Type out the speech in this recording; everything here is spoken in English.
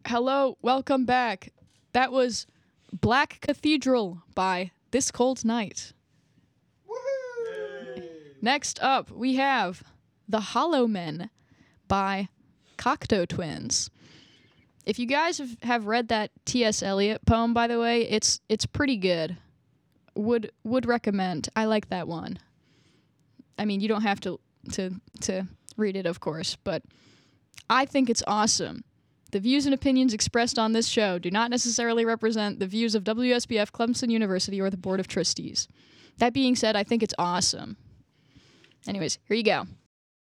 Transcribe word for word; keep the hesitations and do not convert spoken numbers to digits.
Hello, welcome back. That was Black Cathedral by This Cold Night. Next up, we have The Hollow Men by Cocteau Twins. If you guys have, have read that T S. Eliot poem, by the way, it's it's pretty good. Would would recommend. I like that one. I mean, you don't have to to to read it, of course, but I think it's awesome. The views and opinions expressed on this show do not necessarily represent the views of W S B F Clemson University or the Board of Trustees. That being said, I think it's awesome. Anyways, here you go.